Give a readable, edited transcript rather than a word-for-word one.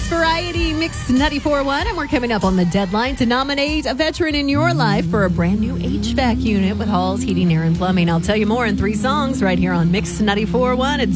Best Variety Mix 94.1, and we're coming up on the deadline to nominate a veteran in your life for a brand new HVAC unit with Hall's Heating, Air, and Plumbing. I'll tell you more in 3 songs right here on Mix 94.1. It's